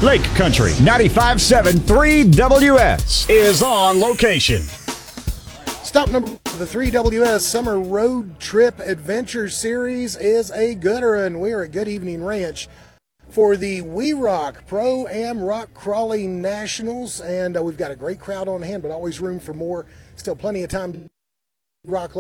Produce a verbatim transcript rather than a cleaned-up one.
Lake Country ninety-five point seven three W S is on location. Stop number the three W S Summer Road Trip Adventure Series is a gooder, and we are at Good Evening Ranch for the We Rock Pro-Am Rock Crawling Nationals, and uh, we've got a great crowd on hand, but always room for more. Still plenty of time to rock